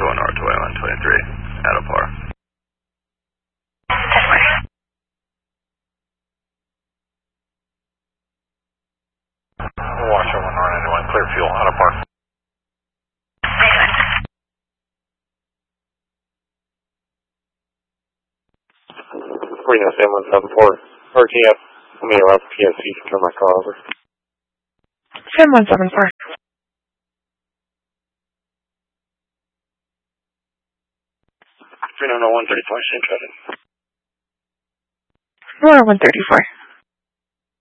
Joshua North 2123, out of par. Joshua 191, clear fuel, out of par. Reno 7174, RTF, let me allow PSC to turn my car over. 7174. Reno 135, same traffic. Nora 134.